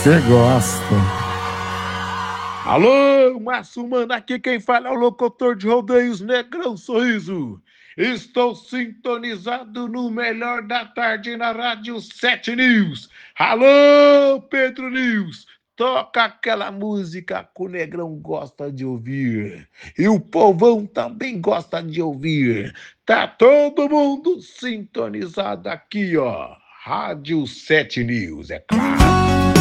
Você gosta. Alô, Márcio Mano, aqui quem fala é o locutor de rodeios Negrão Sorriso. Estou sintonizado no melhor da tarde na Rádio 7 News. Alô, Pedro News, toca aquela música que o Negrão gosta de ouvir. E o povão também gosta de ouvir. Tá todo mundo sintonizado aqui, ó. Rádio 7 News, é claro.